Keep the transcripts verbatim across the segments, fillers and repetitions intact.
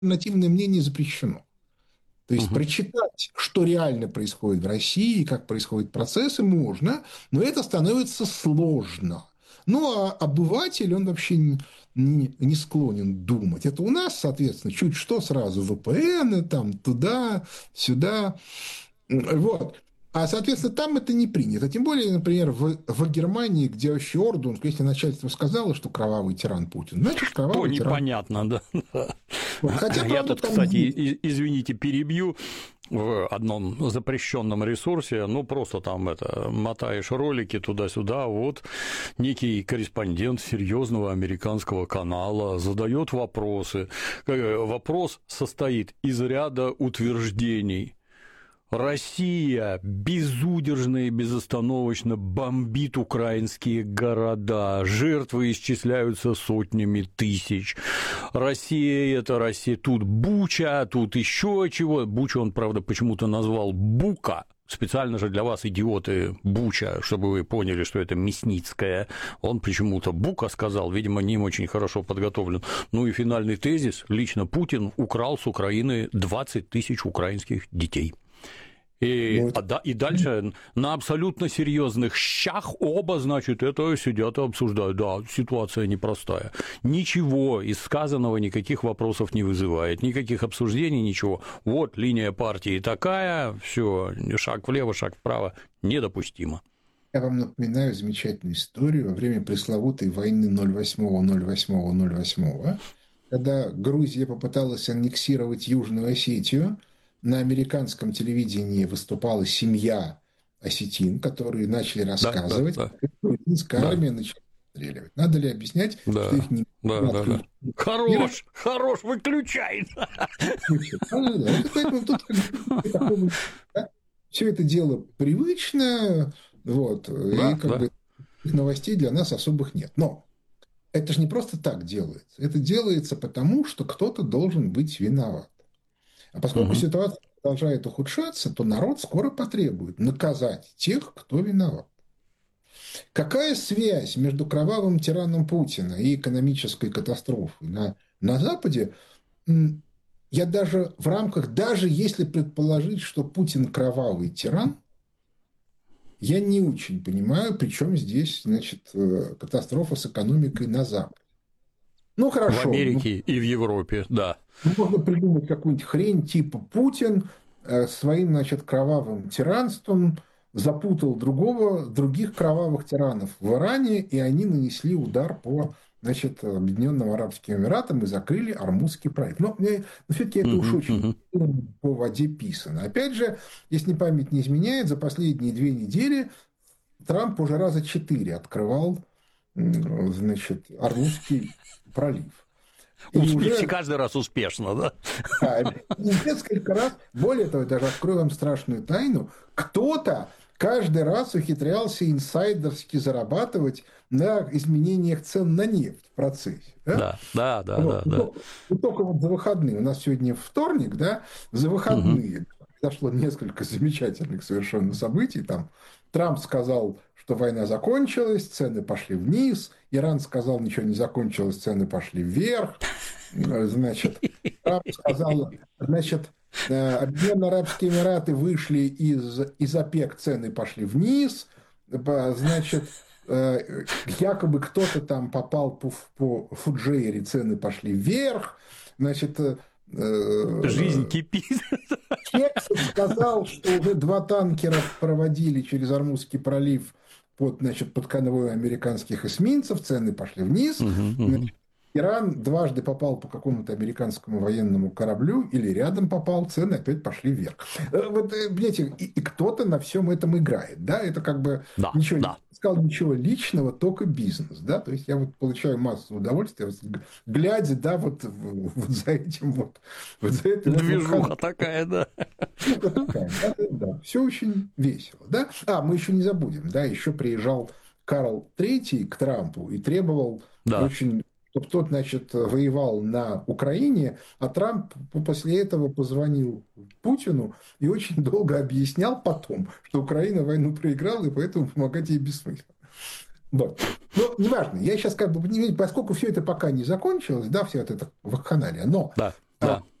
альтернативное мнение запрещено. То есть Мгм. прочитать, что реально происходит в России, как происходят процессы, можно, но это становится сложно. Ну, а обыватель, он вообще не, не- не склонен думать. Это у нас, соответственно, чуть что сразу вэ пэ эны, там, туда, сюда. Вот. А, соответственно, там это не принято. Тем более, например, в, в Германии, где вообще орден, если начальство сказало, что кровавый тиран Путин, значит, То кровавый тиран. непонятно, да. Вот. Хотя, Я правда, тут, там кстати, есть. и- извините, перебью. В одном запрещенном ресурсе, ну, просто там это, мотаешь ролики туда-сюда, вот некий корреспондент серьезного американского канала задает вопросы. Вопрос состоит из ряда утверждений. Россия безудержно и безостановочно бомбит украинские города, жертвы исчисляются сотнями тысяч. Россия – это Россия, тут Буча, тут еще чего. Бучу он, правда, почему-то назвал Бука, специально же для вас, идиоты, Буча, чтобы вы поняли, что это Мясницкая. Он почему-то Бука сказал, видимо, не им очень хорошо подготовлен. Ну и финальный тезис. Лично Путин украл с Украины двадцать тысяч украинских детей. И, Ну, а, это да, и дальше на абсолютно серьезных щах оба, значит, это сидят и обсуждают. Да, ситуация непростая. Ничего из сказанного, никаких вопросов не вызывает, никаких обсуждений, ничего. Вот линия партии такая, все, шаг влево, шаг вправо, недопустимо. Я вам напоминаю замечательную историю во время пресловутой войны ноль восьмого ноль восьмого ноль восьмого, когда Грузия попыталась аннексировать Южную Осетию. На американском телевидении выступала семья осетин, которые начали Да, да, рассказывать, да, как грузинская да, армия начала стреливать. Надо ли объяснять, что их да, не да, да, да. отключили? Хорош, хорош, выключай. Да-да-да. Вот поэтому тут как бы такого, да, все это дело привычно, вот, и Да, как да. бы новостей для нас особых нет. Но это же не просто так делается. Это делается потому, что кто-то должен быть виноват. А поскольку Угу. ситуация продолжает ухудшаться, то народ скоро потребует наказать тех, кто виноват. Какая связь между кровавым тираном Путина и экономической катастрофой на, на Западе? Я даже в рамках, даже если предположить, что Путин кровавый тиран, я не очень понимаю, при чем здесь, значит, катастрофа с экономикой на Западе. Ну, В хорошо. Ну, Америке и в Европе, да. можно придумать какую-нибудь хрень типа Путин своим, значит, кровавым тиранством запутал другого, других кровавых тиранов в Иране, и они нанесли удар по, значит, Объединенным Арабским Эмиратам и закрыли Ормузский пролив. Но, но все-таки это уж Угу, очень угу. по воде писано. Опять же, если память не изменяет, за последние две недели Трамп уже раза четыре открывал, значит, Ормузский пролив. И И все уже каждый раз успешно, да? да, несколько раз, более того, даже открою вам страшную тайну, кто-то каждый раз ухитрялся инсайдерски зарабатывать на изменениях цен на нефть в процессе. Да? Да, да, да, Вот. да, И да. только, и только вот за выходные, у нас сегодня вторник, да, за Угу. выходные произошло несколько замечательных совершенно событий. Там Трамп сказал, что война закончилась, цены пошли вниз, Иран сказал, ничего не закончилось, цены пошли вверх. Значит, Трамп сказал, значит, Объединенные Арабские Эмираты вышли из, из ОПЕК, цены пошли вниз, значит, якобы кто-то там попал по, по Фуджейре, цены пошли вверх, значит, Жизнь кипит. Кексов сказал, что уже два танкера проводили через Ормузский пролив под, значит, под конвоем американских эсминцев, цены пошли вниз. Угу, угу. Значит, Иран дважды попал по какому-то американскому военному кораблю или рядом попал, цены опять пошли вверх. Вот, понимаете, и, и кто-то на всем этом играет, да, это как бы Да, ничего да. не сказал, ничего личного, только бизнес, да, то есть я вот получаю массу удовольствия, глядя, да, вот, вот за этим вот, вот за этой Движуха вот такая, да. такая, да, да, все очень весело, да. А, мы еще не забудем, да, еще приезжал Карл Третий к Трампу и требовал Да. очень, чтобы тот, значит, воевал на Украине, а Трамп после этого позвонил Путину и очень долго объяснял потом, что Украина войну проиграла, и поэтому помогать ей бессмысленно. Вот. Но неважно, я сейчас как бы, поскольку все это пока не закончилось, да, все это вакханалия, но Да, да.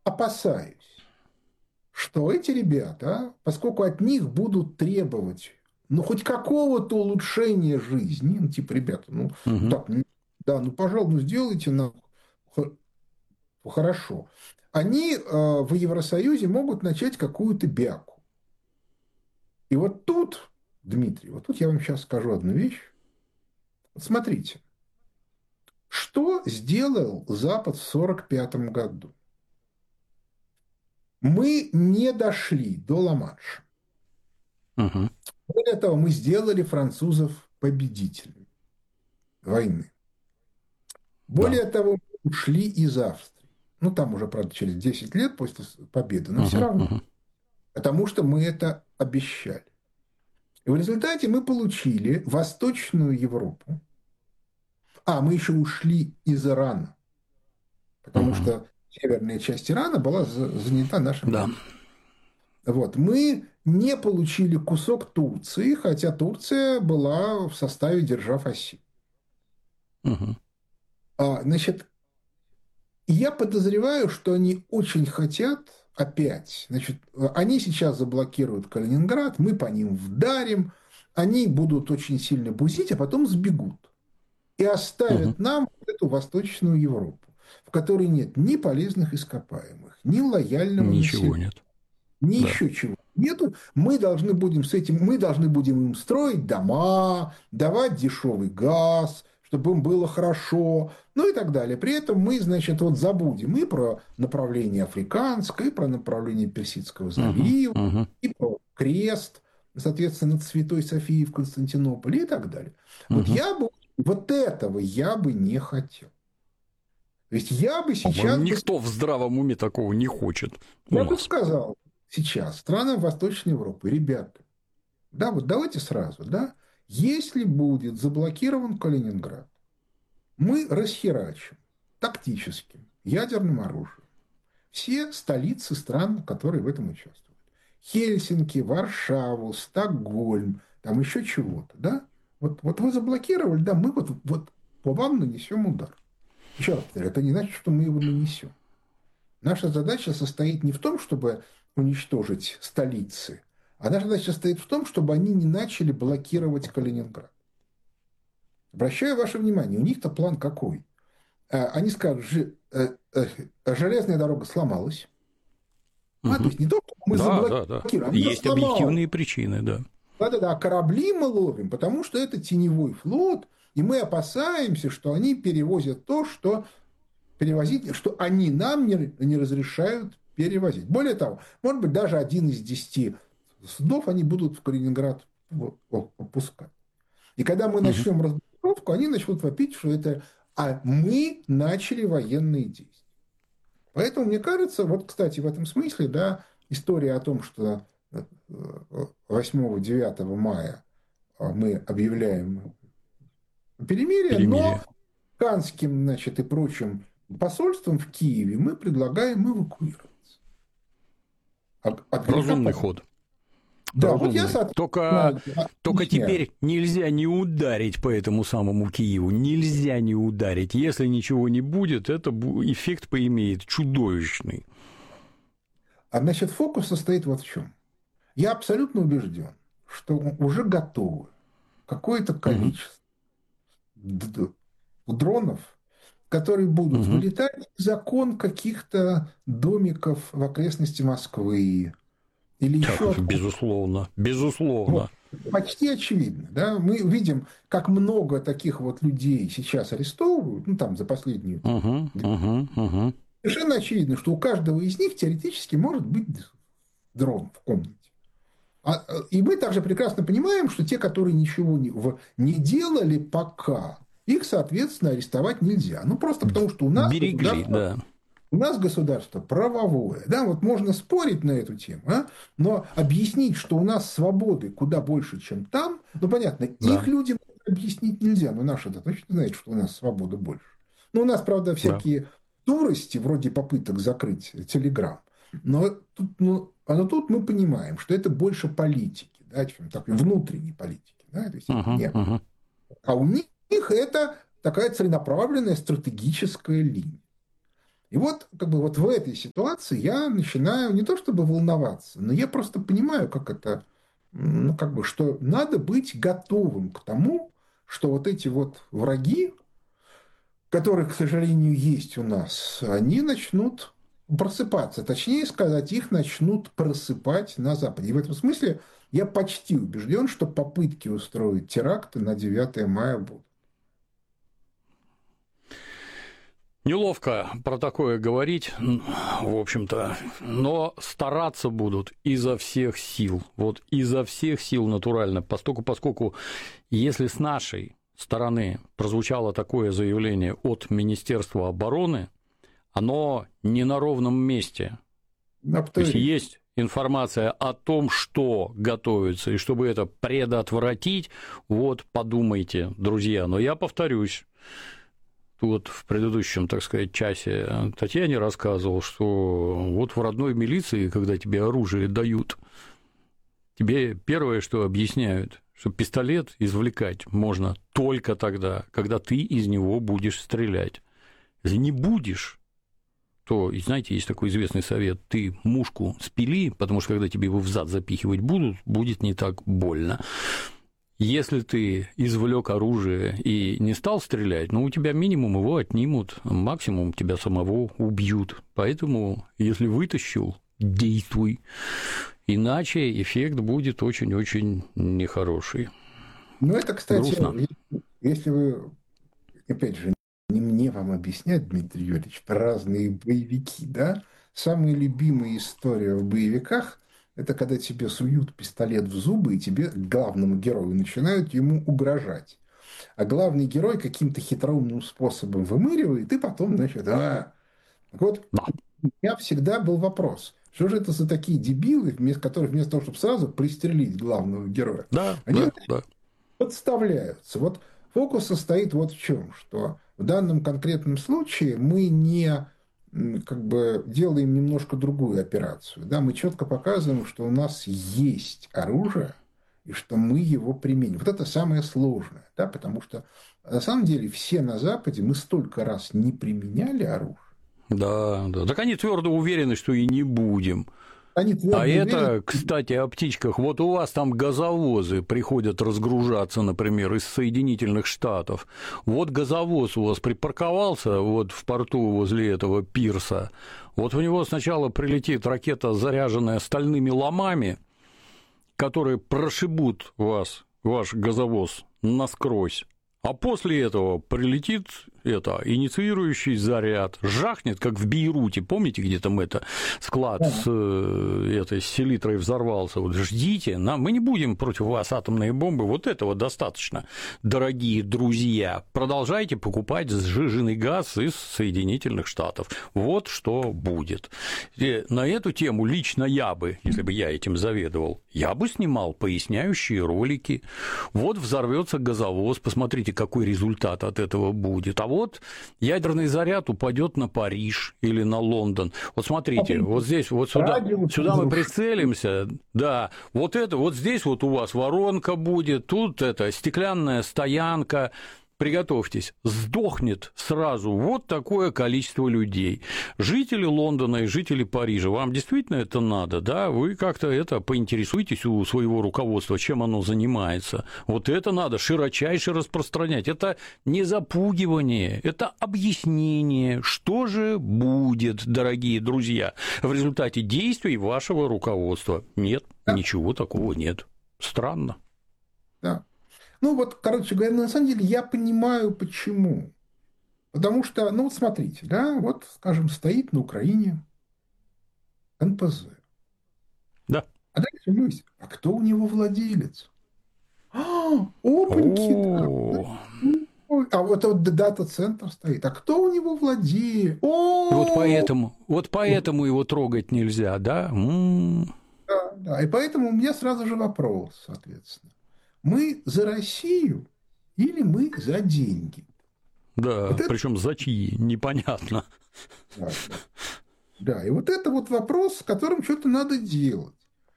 опасаюсь, что эти ребята, поскольку от них будут требовать ну, хоть какого-то улучшения жизни, ну, типа, ребята, ну, Угу. так, да, ну, пожалуйста, ну, сделайте нам хорошо. Они э, в Евросоюзе могут начать какую-то бяку. И вот тут, Дмитрий, вот тут я вам сейчас скажу одну вещь. Вот смотрите, что сделал Запад в сорок пятом году? Мы не дошли до Ла-Манша. Угу. Более того, мы сделали французов победителями войны. Более да. того, мы ушли из Австрии. Ну, там уже, правда, через десять лет после победы, но uh-huh, все равно. Uh-huh. Потому что мы это обещали. И в результате мы получили Восточную Европу. А, мы еще ушли из Ирана. Потому uh-huh. что северная часть Ирана была занята нашим да. народом. Вот. Мы не получили кусок Турции, хотя Турция была в составе держав оси. Uh-huh. А, значит, я подозреваю, что они очень хотят опять. Значит, они сейчас заблокируют Калининград, мы по ним вдарим, они будут очень сильно бузить, а потом сбегут. И оставят uh-huh. нам эту Восточную Европу, в которой нет ни полезных ископаемых, ни лояльного Ничего населения, нет. ни Да. еще чего. Нету. Мы должны будем с этим, мы должны будем им строить дома, давать дешевый газ, чтобы им было хорошо, ну и так далее. При этом мы, значит, вот забудем и про направление Африканское, и про направление Персидского залива, uh-huh, uh-huh. и про крест, соответственно, над Святой Софией в Константинополе и так далее. Uh-huh. Вот я бы, вот этого я бы не хотел. То есть я бы сейчас... Никто в здравом уме такого не хочет. Я бы сказал сейчас странам Восточной Европы, ребята, да, вот давайте сразу, да, если будет заблокирован Калининград, мы расхерачим тактическим ядерным оружием все столицы стран, которые в этом участвуют. Хельсинки, Варшаву, Стокгольм, там еще чего-то, да? Вот, вот вы заблокировали, да, мы вот, вот по вам нанесем удар. Еще раз повторяю, это не значит, что мы его нанесем. Наша задача состоит не в том, чтобы уничтожить столицы, а наша задача состоит в том, чтобы они не начали блокировать Калининград. Обращаю ваше внимание, у них-то план какой? Они скажут, железная дорога сломалась. Угу. А, то есть не то, что мы да, заблокируем. Да, да. Есть объективные причины, да. Да-да-да, а корабли мы ловим, потому что это теневой флот, и мы опасаемся, что они перевозят то, что перевозить, что они нам не, не разрешают перевозить. Более того, может быть, даже один из десяти судов они будут в Калининград опускать. И когда мы начнем угу. разблокировку, они начнут вопить, что это а мы начали военные действия. Поэтому, мне кажется, вот, кстати, в этом смысле, да, история о том, что восьмого-девятого мая мы объявляем перемирие, перемирие. но канским, значит, и прочим посольством в Киеве мы предлагаем эвакуироваться. От, от Разумный ход. Да, Разумный. вот я соответственно... Только, да, только теперь нельзя не ударить по этому самому Киеву, нельзя не ударить. Если ничего не будет, это эффект поимеет чудовищный. А значит, фокус состоит вот в чем. Я абсолютно убежден, что уже готово какое-то количество угу. дронов, которые будут угу. вылетать за окон каких-то домиков в окрестности Москвы. Или еще откуда. Безусловно, безусловно. Вот, почти очевидно. Да? Мы видим, как много таких вот людей сейчас арестовывают, ну, там, за последнюю. Угу, угу, угу. Совершенно очевидно, что у каждого из них теоретически может быть дрон в комнате. А, и мы также прекрасно понимаем, что те, которые ничего не, в, не делали пока, их, соответственно, арестовать нельзя. Ну, просто потому, что у нас... Берегли, да. У нас государство правовое, да, вот можно спорить на эту тему, а? Но объяснить, что у нас свободы куда больше, чем там, ну, понятно, да. их людям объяснить нельзя, но наши-то точно знают, что у нас свободы больше. Ну, у нас, правда, всякие да. дурости, вроде попыток закрыть Телеграм, но тут, ну, но тут мы понимаем, что это больше политики, да, чем такой внутренней политики, да, то есть uh-huh, нет. Uh-huh. А у них это такая целенаправленная стратегическая линия. И вот, как бы, вот в этой ситуации я начинаю не то чтобы волноваться, но я просто понимаю, как это, ну, как бы, что надо быть готовым к тому, что вот эти вот враги, которые, к сожалению, есть у нас, они начнут просыпаться. Точнее сказать, их начнут просыпать на Западе. И в этом смысле я почти убежден, что попытки устроить теракты на девятое мая будут. Неловко про такое говорить, в общем-то, но стараться будут изо всех сил, вот изо всех сил натурально, поскольку, поскольку если с нашей стороны прозвучало такое заявление от Министерства обороны, оно не на ровном месте. То есть есть информация о том, что готовится, и чтобы это предотвратить, вот подумайте, друзья. Но я повторюсь, вот в предыдущем, так сказать, часе Татьяне рассказывал, что вот в родной милиции, когда тебе оружие дают, тебе первое, что объясняют, что пистолет извлекать можно только тогда, когда ты из него будешь стрелять. Если не будешь, то, знаете, есть такой известный совет, ты мушку спили, потому что когда тебе его в зад запихивать будут, будет не так больно. Если ты извлек оружие и не стал стрелять, ну, у тебя минимум его отнимут, максимум тебя самого убьют. Поэтому, если вытащил, действуй. Иначе эффект будет очень-очень нехороший. Ну, это, кстати, грустно. Если вы, опять же, не мне вам объяснять, Дмитрий Юрьевич, про разные боевики, да? Самая любимая история в боевиках – это когда тебе суют пистолет в зубы, и тебе, главному герою, начинают ему угрожать. А главный герой каким-то хитроумным способом вымыривает, и потом, значит, а... Вот да. У меня всегда был вопрос, что же это за такие дебилы, вместо которых вместо того, чтобы сразу пристрелить главного героя, да, они да, да. подставляются. Вот фокус состоит вот в чем, что в данном конкретном случае мы не как бы делаем немножко другую операцию. Да? Мы четко показываем, что у нас есть оружие, и что мы его применим. Вот это самое сложное, да? Потому что на самом деле все на Западе мы столько раз не применяли оружие. Да, да. Так они твердо уверены, что и не будем. Они А это, кстати, о птичках. Вот у вас там газовозы приходят разгружаться, например, из Соединительных Штатов. Вот газовоз у вас припарковался вот в порту возле этого пирса. Вот в него сначала прилетит ракета, заряженная стальными ломами, которые прошибут вас, ваш газовоз, насквозь. А после этого прилетит это, инициирующий заряд, жахнет, как в Бейруте, помните, где там это склад да. с этой селитрой взорвался, вот ждите, нам, мы не будем против вас атомные бомбы, вот этого достаточно, дорогие друзья, продолжайте покупать сжиженный газ из Соединительных Штатов, вот что будет. И на эту тему лично я бы, если бы я этим заведовал, я бы снимал поясняющие ролики, вот взорвется газовоз, посмотрите, какой результат от этого будет, а вот ядерный заряд упадет на Париж или на Лондон. Вот смотрите, вот здесь, вот сюда, сюда мы прицелимся, да, вот это, вот здесь вот у вас воронка будет, тут это стеклянная стоянка. Приготовьтесь, сдохнет сразу вот такое количество людей. Жители Лондона и жители Парижа, вам действительно это надо, да? Вы как-то это поинтересуйтесь у своего руководства, чем оно занимается. Вот это надо широчайше распространять. Это не запугивание, это объяснение, что же будет, дорогие друзья, в результате действий вашего руководства. Нет, да. Ничего такого нет. Странно. Да. Ну, вот, короче говоря, на самом деле я понимаю, почему. Потому что, ну, вот смотрите, да, вот, скажем, стоит на Украине эн пэ зэ. Да. А дальше мысль, а кто у него владелец? А, опаньки, да. А вот, вот дата-центр стоит. А кто у него владеет? О! Вот поэтому, вот поэтому его трогать нельзя, да? М-м. Да, да. И поэтому у меня сразу же вопрос, соответственно. Мы за Россию или мы за деньги? Да, вот причем это... за чьи, непонятно. Да, да. да, и вот это вот вопрос, с которым что-то надо делать.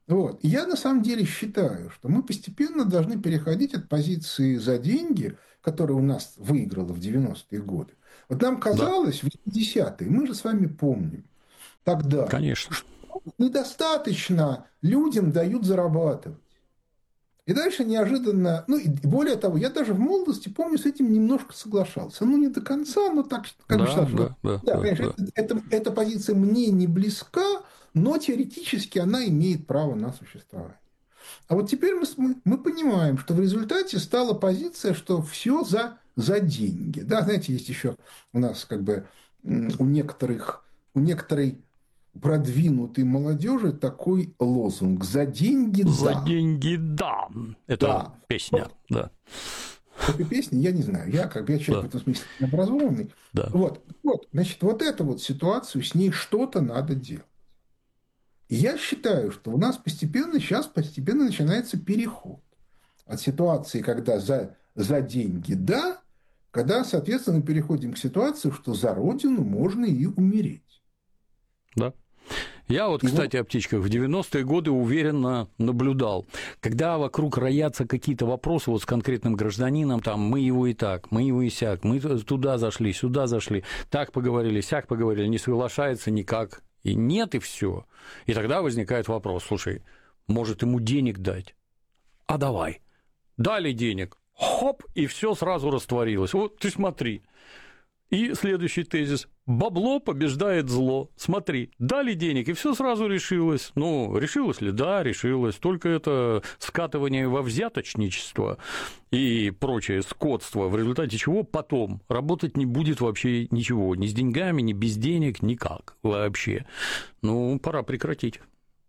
Вот. И я на самом деле считаю, что мы постепенно должны переходить от позиции за деньги, которая у нас выиграла в девяностые годы. Вот нам казалось, да. в восьмидесятые, мы же с вами помним, тогда, конечно, что недостаточно людям дают зарабатывать. И дальше неожиданно, ну и более того, я даже в молодости, помню, с этим немножко соглашался. Ну, не до конца, но так, как да, бы считал, да, что... Да, да, да, конечно, да. Это, это, эта позиция мне не близка, но теоретически она имеет право на существование. А вот теперь мы, мы понимаем, что в результате стала позиция, что все за, за деньги. Да, знаете, есть еще у нас как бы у некоторых, у некоторой продвинутой молодежи такой лозунг: за деньги да. За деньги да. Это да. песня, вот. Да. Этой песни я не знаю. Я как бы я человек да. в этом смысле необразованный. Да. Вот, вот, значит, вот эту вот ситуацию, с ней что-то надо делать. И я считаю, что у нас постепенно, сейчас постепенно начинается переход от ситуации, когда за, за деньги да, когда, соответственно, мы переходим к ситуации, что за родину можно и умереть. Да. Я вот, кстати, о птичках в девяностые годы уверенно наблюдал. Когда вокруг роятся какие-то вопросы вот с конкретным гражданином, там, мы его и так, мы его и сяк, мы туда зашли, сюда зашли, так поговорили, сяк поговорили, не соглашается никак, и нет, и все. И тогда возникает вопрос: слушай, может, ему денег дать? А давай. Дали денег, хоп, и все сразу растворилось. Вот ты смотри. И следующий тезис: бабло побеждает зло. Смотри, дали денег, и все сразу решилось. Ну, решилось ли? Да, решилось. Только это скатывание во взяточничество и прочее скотство, в результате чего потом работать не будет вообще ничего. Ни с деньгами, ни без денег, никак вообще. Ну, пора прекратить.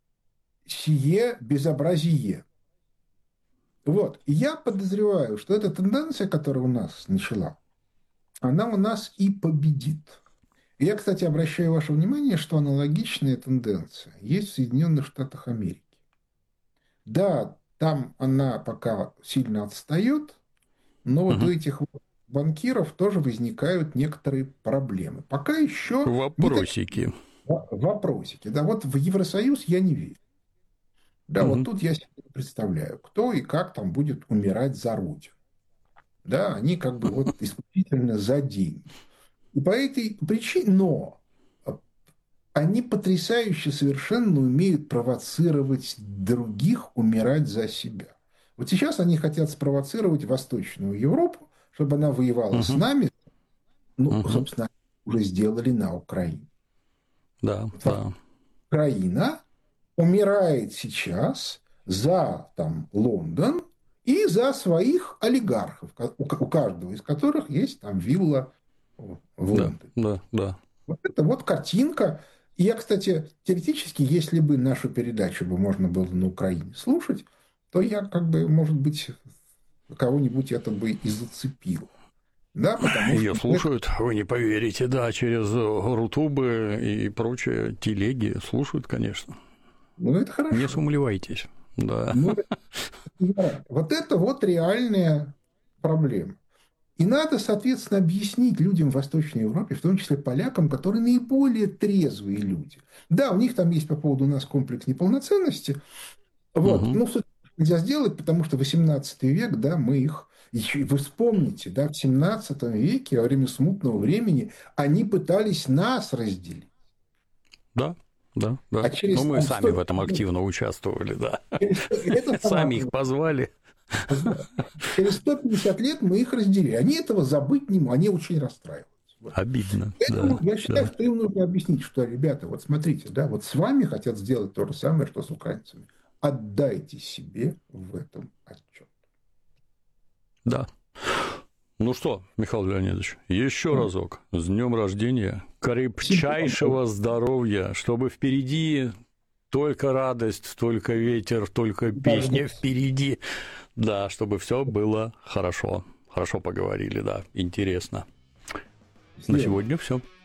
Сие безобразие. Вот. И я подозреваю, что эта тенденция, которая у нас начала, она у нас и победит. И я, кстати, обращаю ваше внимание, что аналогичная тенденция есть в Соединенных Штатах Америки. Да, там она пока сильно отстает, но вот угу. у этих банкиров тоже возникают некоторые проблемы. Пока еще... Вопросики. Никак... Вопросики. Да, вот в Евросоюз я не верю. Да, угу. вот тут я себе представляю, кто и как там будет умирать за родину. Да, они как бы вот исключительно за деньги. И по этой причине, но они потрясающе совершенно умеют провоцировать других умирать за себя. Вот сейчас они хотят спровоцировать Восточную Европу, чтобы она воевала uh-huh. с нами. Ну, uh-huh. собственно, уже сделали на Украине. Да, вот да. Украина умирает сейчас за там, Лондон и за своих олигархов, у каждого из которых есть там вилла в Лондоне. Да, да, да. Вот это вот картинка. И я, кстати, теоретически, если бы нашу передачу бы можно было на Украине слушать, то я, как бы, может быть, кого-нибудь это бы и зацепил. Да, потому Ее что слушают, это... вы не поверите, да, через рутубы и прочие телеги слушают, конечно. Ну, это хорошо. Не сомневайтесь. Да. Ну, вот это вот реальная проблема. И надо, соответственно, объяснить людям в Восточной Европе, в том числе полякам, которые наиболее трезвые люди. Да, у них там есть по поводу нас комплекс неполноценности. Вот. Угу. Ну, нельзя сделать, потому что восемнадцатый век, да, мы их... Еще, вы вспомните, да, в семнадцатом веке, во время смутного времени, они пытались нас разделить. Да. Да, да. А через, Но мы там, сами сто... в этом активно участвовали, да. Это сами их позвали. Через сто пятьдесят лет мы их разделили. Они этого забыть не могут, они очень расстраиваются. Обидно. Поэтому да, я считаю, да. что им нужно объяснить, что, ребята, вот смотрите, да, вот с вами хотят сделать то же самое, что с украинцами. Отдайте себе в этом отчет. Да. Ну что, Михаил Леонидович, еще mm. разок с днем рождения, крепчайшего здоровья, чтобы впереди только радость, только ветер, только песня впереди. Да, чтобы все было хорошо. Хорошо поговорили, да, интересно. На сегодня все.